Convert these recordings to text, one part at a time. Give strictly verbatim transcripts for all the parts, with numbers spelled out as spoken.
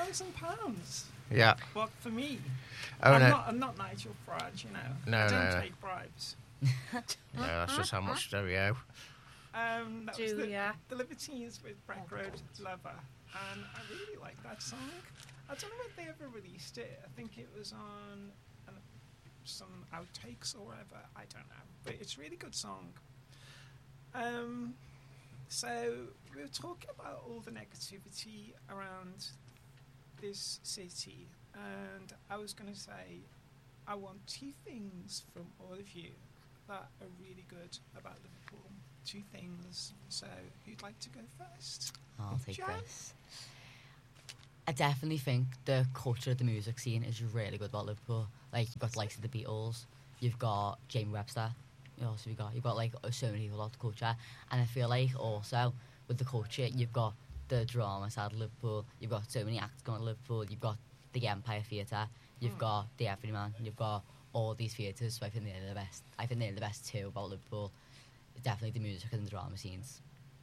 thousand pounds. Yeah. But for me, Oh, I'm no. not. I'm not Nigel Farage. You know. No, I don't no, no. take bribes. No, that's just how much do we owe. Um, that was the, Julia. the Libertines with Breck Road Lover, and I really like that song. I don't know if they ever released it. I think it was on an, some outtakes or whatever. I don't know, but it's a really good song. Um, so we were talking about all the negativity around this city, and I was going to say I want two things from all of you that are really good about Liverpool. Two things. So who'd like to go first? I'll take Jan? this. I definitely think the culture of the music scene is really good about Liverpool. Like, you've got the likes of the Beatles, you've got Jamie Webster, you also you've got you've got like so many people about the culture, and I feel like also with the culture you've got the drama side of Liverpool, you've got so many acts going to Liverpool, you've got the Empire Theatre, you've Mm. got the Everyman, you've got all these theatres, so I think they're the best. I think they're the best too about Liverpool. Definitely the music and the drama scenes.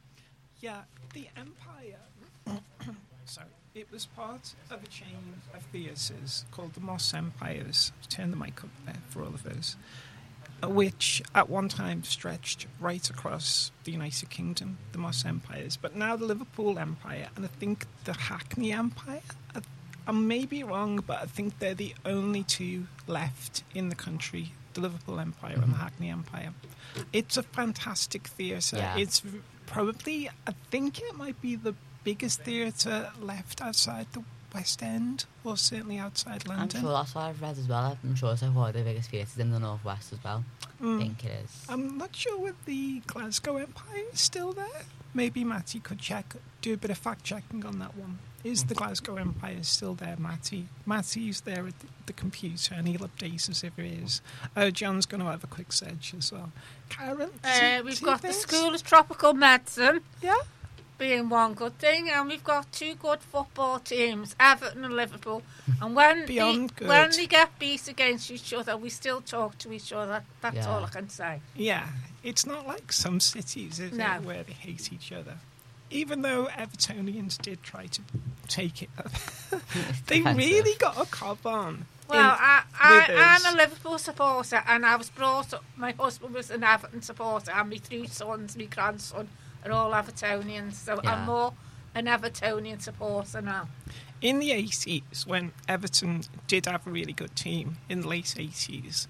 Yeah, the Empire. Sorry, it was part of a chain of theatres called the Moss Empires. Turn the mic up there for all of us. uh, Which at one time stretched right across the United Kingdom, the Moss Empires, but now the Liverpool Empire, and I think the Hackney Empire. I, I may be wrong, but I think they're the only two left in the country. The Liverpool Empire and the Hackney Empire. It's a fantastic theatre. Yeah. It's v- probably, I think it might be the biggest theatre left outside the West End, or certainly outside I'm London. sure that's what I've read as well. I'm sure it's like one of the biggest theatres in the Northwest as well. Mm. I think it is. I'm not sure whether the Glasgow Empire is still there. Maybe Matty could check, do a bit of fact checking on that one. Is the Glasgow Empire still there, Matty? Matty's there at the, the computer and he'll update us if it is. Oh, John's going to have a quick search as well. Karen? Uh, two- we've two got the things? School of Tropical Medicine Yeah? being one good thing, and we've got two good football teams, Everton and Liverpool. And when Beyond they, good. when they get beat against each other, we still talk to each other. That's Yeah. all I can say. Yeah. It's not like some cities, is No. it, where they hate each other. Even though Evertonians did try to take it up. They Defensive. really got a cob on. Well, in- I, with I, us. I'm a Liverpool supporter, and I was brought up, my husband was an Everton supporter, and my three sons, my grandson, are all Evertonians, so Yeah. I'm more an Evertonian supporter now. In the eighties, when Everton did have a really good team, in the late eighties,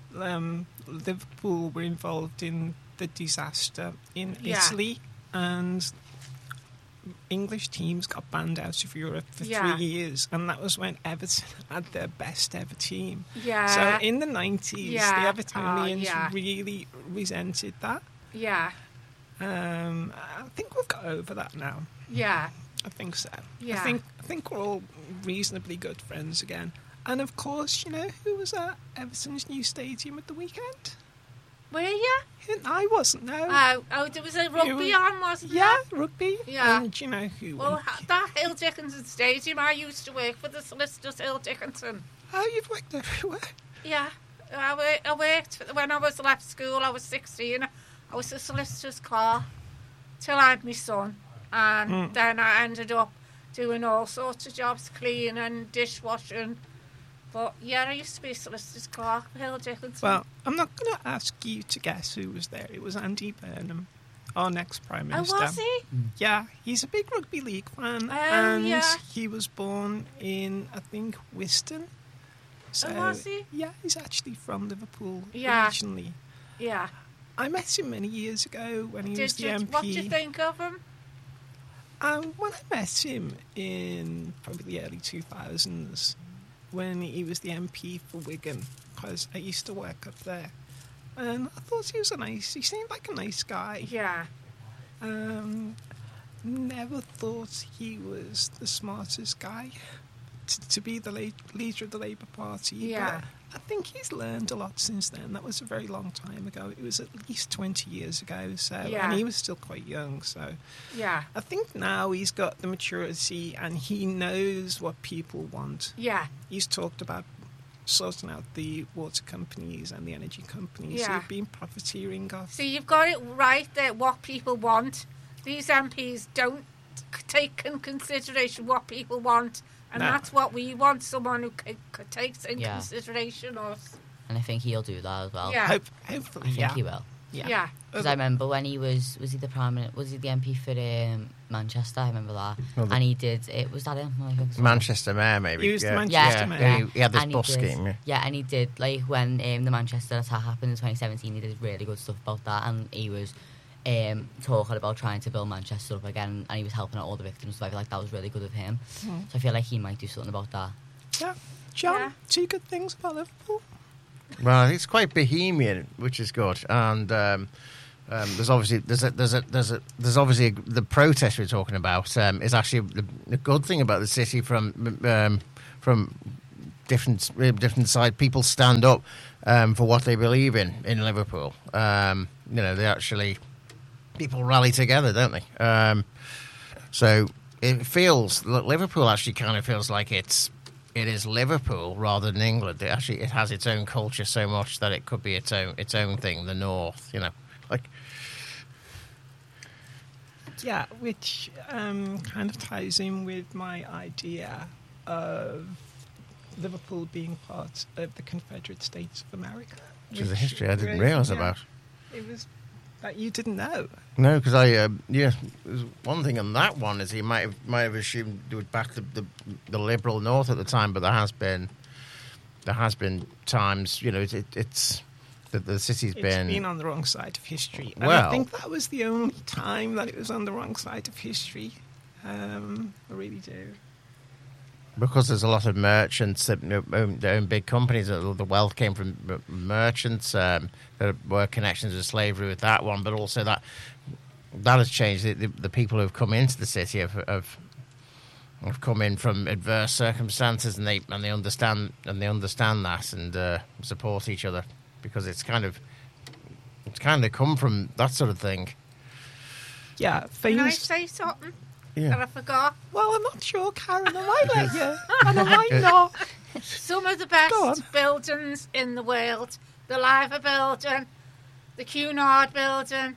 um, Liverpool were involved in the disaster in Yeah. Italy, and English teams got banned out of Europe for Yeah. three years, and that was when Everton had their best ever team. Yeah. So in the nineties, Yeah. the Oh, Evertonians yeah. really resented that. Yeah, Um, I think we've got over that now. yeah, I think so. Yeah. I think I think we're all reasonably good friends again. And of course, you know who was at Everton's new stadium at the weekend? were you? I wasn't. No. Oh, oh, there was a rugby was- on, wasn't yeah, there? rugby. Yeah. And do you know who? Well, went? ha- that Hill Dickinson Stadium, I used to work for the solicitors Hill Dickinson. Oh, you've worked everywhere. Yeah, I, wor- I worked, for, when I was left school, I was sixteen, I was a solicitor's clerk till I had my son, and Mm. then I ended up doing all sorts of jobs, cleaning, dishwashing. But yeah, I used to be a solicitor's clerk for Hill Dickinson. Well, I'm not going to ask you to guess who was there. It was Andy Burnham, our next Prime oh, Minister. was he? Yeah, he's a big rugby league fan, Oh, and yeah. he was born in, I think, Wiston. So, Oh, was he? Yeah, he's actually from Liverpool Yeah. originally. Yeah. I met him many years ago when he was Did the you, M P. what did you think of him? Um, when I met him in probably the early two thousands, when he was the M P for Wigan, because I used to work up there, and I thought he was a nice. He seemed like a nice guy. Yeah. Um, never thought he was the smartest guy to, to be the la- leader of the Labour Party. Yeah. But I think he's learned a lot since then. That was a very long time ago. It was at least twenty years ago. So, Yeah. and he was still quite young. So, Yeah. I think now he's got the maturity and he knows what people want. Yeah. He's talked about sorting out the water companies and the energy companies Yeah. who've been profiteering off. See, you've got it right there, what people want. These M Ps don't c- take in consideration what people want. And No. that's what we want, someone who c- c- takes in Yeah. consideration us. And I think he'll do that as well. Yeah. Hope, I hopefully, think yeah. he will. Yeah. Yeah. Because I remember when he was, was he the prime minister, was he the M P for um, Manchester? I remember that. Well, the- and he did, it was that him? I think so. Manchester Mayor, maybe. He was the yeah. Manchester yeah. Mayor. Yeah, he, he had this And he bus did- scheme. Yeah. Yeah, and he did, like, when um, the Manchester attack happened in twenty seventeen, he did really good stuff about that, and he was um, talking about trying to build Manchester up again, and he was helping out all the victims, so I feel like that was really good of him. Mm. So I feel like he might do something about that. Yeah. John, Yeah. two good things about Liverpool. Well, it's quite bohemian, which is good, and um, um, there's obviously there's a, there's a, there's a, there's obviously a, the protest we're talking about um, is actually the, the good thing about the city from um, from different different side. People stand up um, for what they believe in in Liverpool. Um, you know, they actually people rally together, don't they? Um, so it feels Liverpool actually kind of feels like it's. It is Liverpool rather than England. It actually it has its own culture so much that it could be its own its own thing. The North, you know, like Yeah, which um, kind of ties in with my idea of Liverpool being part of the Confederate States of America. which is a which history I didn't really- realise yeah, about. It was that you didn't know. No, because I uh, yeah, there's one thing on that one is he might have might have assumed it would back the, the the liberal North at the time, but there has been there has been times, you know, it, it, it's the, the city's It's been, been on the wrong side of history. And Well- I think that was the only time that it was on the wrong side of history. Um, I really do. because there's a lot of merchants that own, that own big companies. The wealth came from m- merchants. Um, there were connections with slavery with that one, but also that that has changed. The, the, the people who have come into the city have, have have come in from adverse circumstances, and they and they understand and they understand that and uh, support each other because it's kind of it's kind of come from that sort of thing. Yeah, Can I famous. say something that Yeah. I forgot? Well, I'm not sure, Karen. I might let you, and I might not. Some of the Go on. best buildings in the world. The Liver Building, the Cunard Building.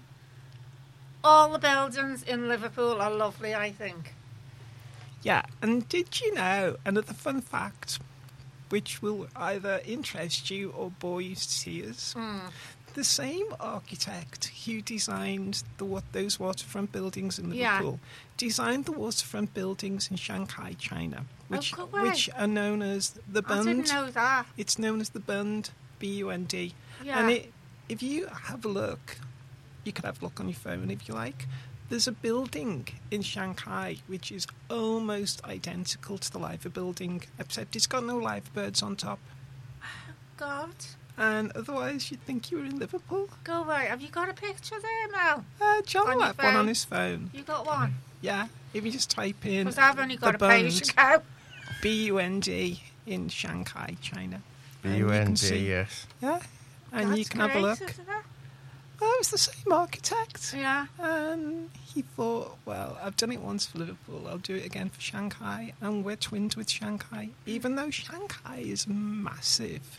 All the buildings in Liverpool are lovely, I think. Yeah, and did you know another fun fact, which will either interest you or bore you to tears? Mm. The same architect who designed the wa- those waterfront buildings in Yeah. Liverpool designed the waterfront buildings in Shanghai, China, which good way. which are known as the I didn't Bund. know that. It's known as the Bund, B U N D. Yeah. And it, if you have a look, you could have a look on your phone if you like. There's a building in Shanghai which is almost identical to the Liver building, except it's got no live birds on top. God. And otherwise, you'd think you were in Liverpool. Go away. Have you got a picture there, Mel? Uh, John On will your have one on phone? his phone. You got one? Yeah, if you just type in Because I've only got the a page Bund, to go. B U N D in Shanghai, China. B And U you can N see- D, yes. Yeah, and That's you can have a great, look. isn't it? Well, it was the same architect. Yeah. And he thought, well, I've done it once for Liverpool, I'll do it again for Shanghai. And we're twinned with Shanghai, even though Shanghai is massive.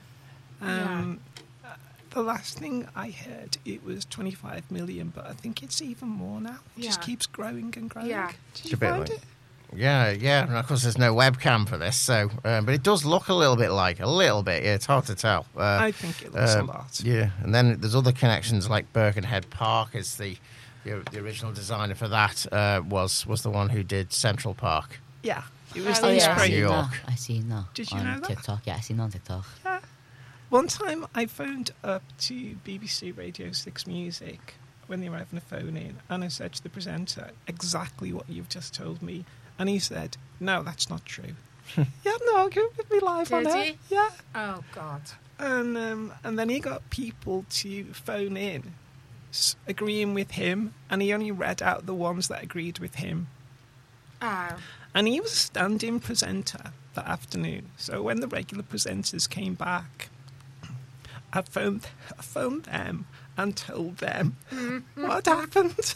Um, uh, The last thing I heard, it was twenty-five million, but I think it's even more now. It just Yeah. keeps growing and growing. Yeah. Did It's you a bit find like- it? Yeah, yeah. And of course, there's no webcam for this, so um, but it does look a little bit like a little bit. Yeah, it's hard to tell. Uh, I think it looks uh, a lot. Yeah, and then there's other connections like Birkenhead Park is the the, the original designer for that uh, was was the one who did Central Park. Yeah, it was Oh, the Oh, yeah, I Right. seen New that. York. I seen that. Did you on know that? TikTok. Yeah, I seen that on TikTok. Yeah. One time I phoned up to B B C Radio six Music when they were having a phone in, and I said to the presenter exactly what you've just told me, and he said, "No, that's not true." Yeah, no, give it me live on Did air. he? Yeah, Oh, God. and um, and then he got people to phone in, s- agreeing with him, and he only read out the ones that agreed with him. Oh. And he was a stand-in presenter that afternoon. So when the regular presenters came back, I phoned, I phoned them and told them what happened.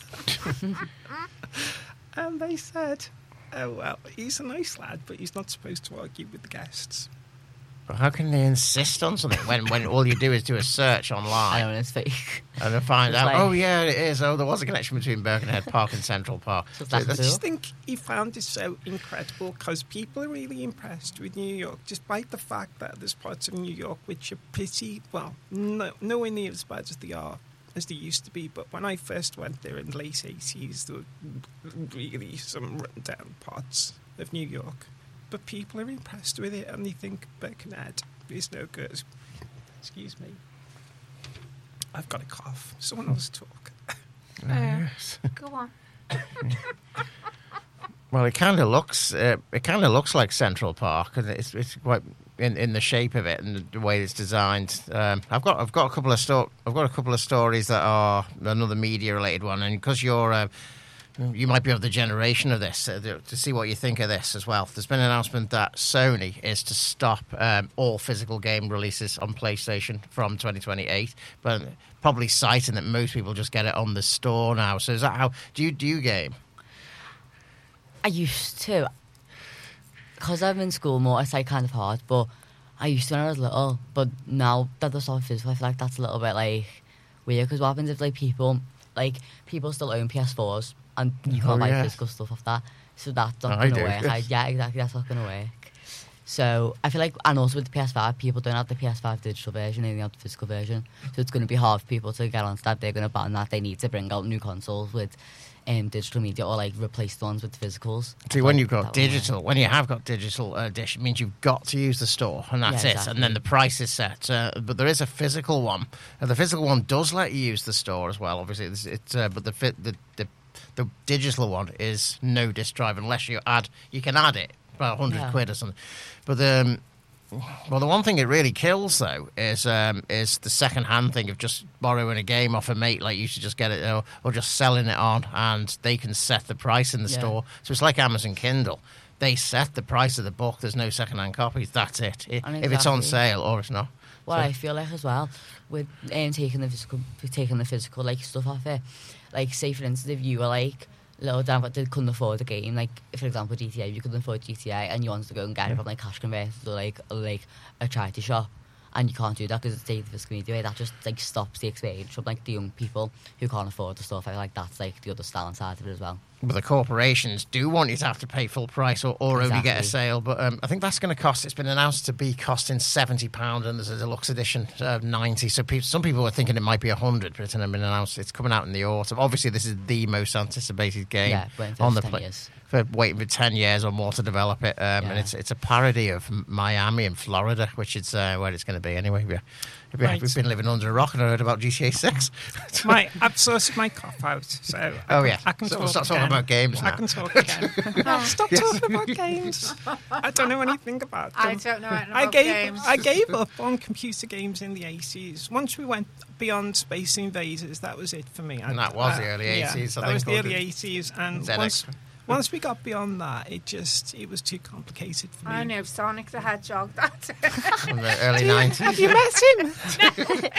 And they said, oh, well, he's a nice lad, but he's not supposed to argue with the guests. How can they insist on something when, when all you do is do a search I online know, and it's fake. and then find It's out, like- oh, yeah, it is. Oh, there was a connection between Birkenhead Park and Central Park. So So that's that's I cool. just think he found it so incredible because people are really impressed with New York, despite the fact that there's parts of New York which are pretty, well, no, nowhere near as bad as they are, as they used to be. But when I first went there in the late eighties, there were really some run-down parts of New York. But people are impressed with it and they think Birkenhead is no good. Excuse me. I've got a cough. Someone else talk. Oh, yes. Go on. Well, it kind of looks uh, it kind of looks like Central Park, and it's it's quite in, in the shape of it and the way it's designed. Um, I've got I've got a couple of sto- I've got a couple of stories that are another media related one, and because you're uh, you might be of the generation of this uh, to see what you think of this as well. There's been an announcement that Sony is to stop um, all physical game releases on PlayStation from twenty twenty-eight, but probably citing that most people just get it on the store now. So is that how do you do you game? I used to. Because I'm in school more, it's like kind of hard, but I used to when I was little. But now that there's all physical, I feel like that's a little bit like weird. Because what happens if like people, like people still own P S fours and you can't Oh, buy yes. physical stuff off that, so that's not I going to do. work. I, yeah, exactly, that's not going to work. So I feel like, and also with the P S five, people don't have the P S five digital version, they only have the physical version. So it's going to be hard for people to get onto that. They're going to ban that. They need to bring out new consoles with um, digital media or like replace the ones with physicals. See, I when feel you've like got that will work. digital, when you have got digital uh, dish, it means you've got to use the store, and that's Yeah, it. exactly. And then the price is set. Uh, but there is a physical one. And the physical one does let you use the store as well. Obviously, it's, it's uh, but the, fi- the the the digital one is no disk drive unless you add. You can add it about hundred Yeah. quid or something. But um, well, the one thing it really kills though is um, is the second hand thing of just borrowing a game off a mate, like you should just get it or, or just selling it on, and they can set the price in the Yeah. store. So it's like Amazon Kindle. They set the price of the book. There's no second hand copies. That's it. I- And If it's on exactly. sale or it's not. What So- I feel like as well with um, taking the physical, taking the physical like stuff off it, like say for instance if you were like little down but did, couldn't afford a game, like for example G T A, if you couldn't afford G T A and you wanted to go and get it from like cash converters or like or, like a charity shop, and you can't do that because it's taken the physical media away, that just like stops the experience from like the young people who can't afford the stuff. I feel like that's like the other style side of it as well. But the corporations do want you to have to pay full price or, or only get a Exactly. sale. But um, I think that's going to cost, it's been announced to be costing seventy pounds, and there's a deluxe edition of ninety. So pe- some people are thinking it might be one hundred, but it's been announced. It's coming out in the autumn. Obviously, this is the most anticipated game Yeah, waiting for on the the ten pla- years. for waiting for ten years or more to develop it. Um, And Yeah. it's it's a parody of M- Miami and Florida, which is uh, where it's going to be anyway. Yeah. We've been- Right. We've been living under a rock and I heard about G T A six. my, I've sorted my cough out, so I Oh, can, yeah. I can So talk stop talking again. about games I now. can talk again. Oh, stop talking about games. I don't know anything about them. I don't know anything I about gave games. I gave up on computer games in the eighties. Once we went beyond Space Invaders, that was it for me. And I- that was uh, the early yeah, eighties, I that think, was the or early did- eighties, and Z X. once once we got beyond that, it just it was too complicated for me. I know Sonic the Hedgehog. That's From the early Have nineties. you met him?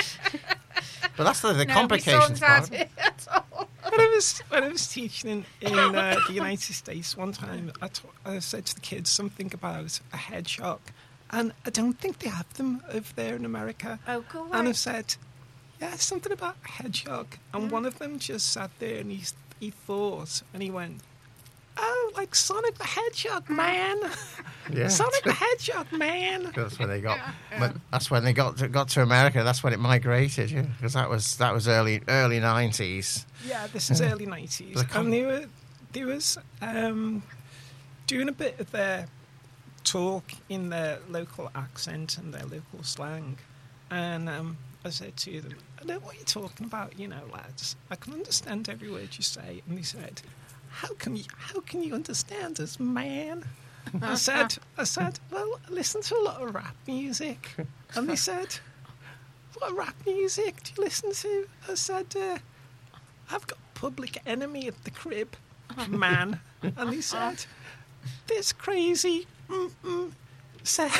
But that's the, the no, complications my part. son's had it at all. when I was when I was teaching in, in uh, the United States one time, I, ta- I said to the kids something about a hedgehog, and I don't think they have them over there in America. Oh, go away. And I said, yeah, something about a hedgehog, and one of them just sat there and he he thought, and he went, oh, like Sonic the Hedgehog, man. Yeah. Sonic the Hedgehog, man. That's when they got. When, that's when they got to, got to America. That's when it migrated. Yeah, because that was that was early early nineties. Yeah, this is early nineties, The com- and they were they was um, doing a bit of their talk in their local accent and their local slang, and um, I said to them, "I know what you're talking about, you know, lads. I can understand every word you say." And they said, "How can you? How can you understand us, man?" I said, "I said, well, I listen to a lot of rap music," and they said, "What rap music do you listen to?" I said, uh, "I've got Public Enemy at the crib, man." And he said, "This crazy mm-mm said,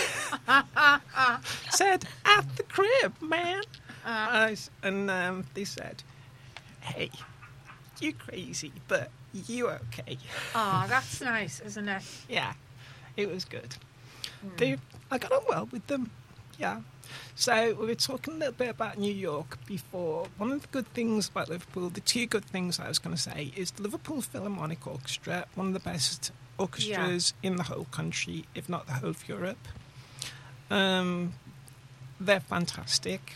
said at the crib, man." I s- and um, they said, "Hey, you crazy, but you okay?" Oh, that's nice, isn't it? Yeah, it was good. They I got on well with them. Yeah. So we were talking a little bit about New York before. One of the good things about Liverpool, the two good things I was going to say, is the Liverpool Philharmonic Orchestra, one of the best orchestras yeah. in the whole country, if not the whole of Europe. Um, they're fantastic.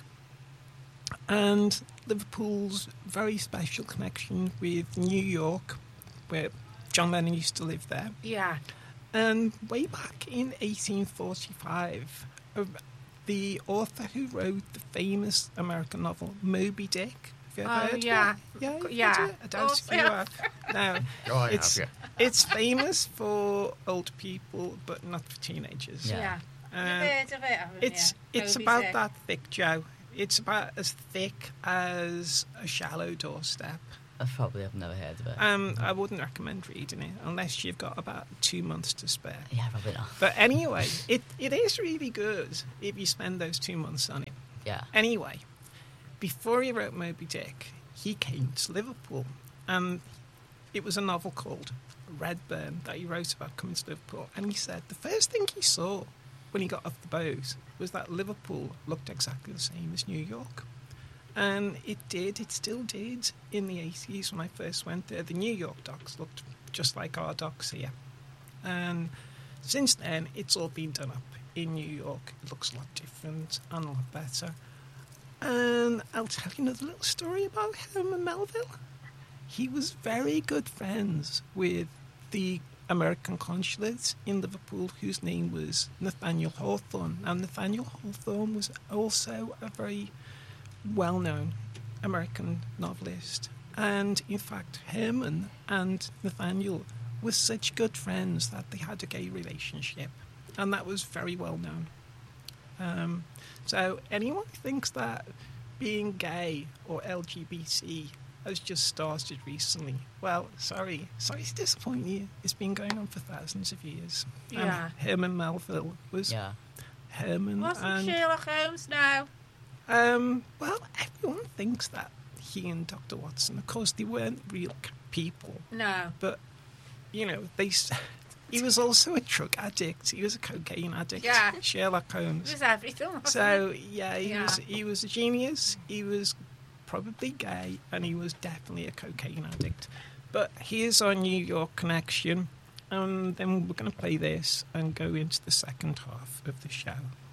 And Liverpool's very special connection with New York, where John Lennon used to live there. Yeah. And way back in eighteen forty-five, uh, the author who wrote the famous American novel Moby Dick. Have you ever oh, heard yeah. of it? Yeah, yeah. I doubt if you have. No, oh, I it's, have, it's famous for old people, but not for teenagers. Yeah. yeah. Um, You've heard of it, haven't it's you? it's Moby about Dick. that thick, Joe. It's about as thick as a shallow doorstep. I probably have never heard of it. Um, I wouldn't recommend reading it unless you've got about two months to spare. Yeah, probably not. But anyway, it, it is really good if you spend those two months on it. Yeah. Anyway, before he wrote Moby Dick, he came to Liverpool, and it was a novel called Redburn that he wrote about coming to Liverpool. And he said the first thing he saw when he got off the boat was that Liverpool looked exactly the same as New York. And it did, it still did in the eighties when I first went there. The New York docks looked just like our docks here. And since then, it's all been done up in New York. It looks a lot different and a lot better. And I'll tell you another little story about Herman Melville. He was very good friends with the American consulate in Liverpool, whose name was Nathaniel Hawthorne. Now, Nathaniel Hawthorne was also a very well-known American novelist. And, in fact, Herman and Nathaniel were such good friends that they had a gay relationship. And that was very well known. Um, so anyone who thinks that being gay or L G B T has just started recently, well, sorry. Sorry to disappoint you. It's been going on for thousands of years. Yeah. Um, Herman Melville was Yeah. Herman. Wasn't and, Sherlock Holmes now? Um, well, everyone thinks that he and Doctor Watson, of course, they weren't real people. No. But, you know, they... He was also a drug addict. He was a cocaine addict. Yeah. Sherlock It Holmes. was everything, wasn't So, it? yeah, he Yeah. was he was a genius. He was probably gay, and he was definitely a cocaine addict. But here's our New York connection, and then we're going to play this and go into the second half of the show.